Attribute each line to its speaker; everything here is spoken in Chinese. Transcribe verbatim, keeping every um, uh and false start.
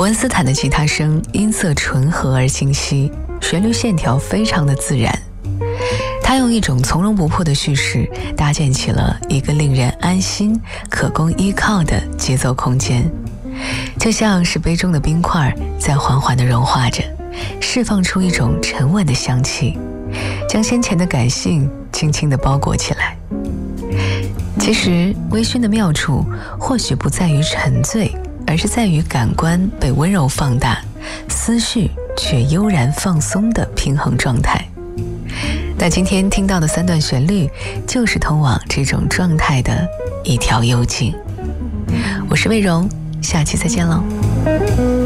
Speaker 1: 伯恩斯坦的吉他声音色醇和而清晰，旋律线条非常的自然。他用一种从容不迫的叙事搭建起了一个令人安心可供依靠的节奏空间，就像是杯中的冰块在缓缓地融化着，释放出一种沉稳的香气，将先前的感性轻轻地包裹起来。其实微醺的妙处或许不在于沉醉，而是在于感官被温柔放大，思绪却悠然放松的平衡状态。那今天听到的三段旋律就是通往这种状态的一条幽径。我是魏荣，下期再见喽。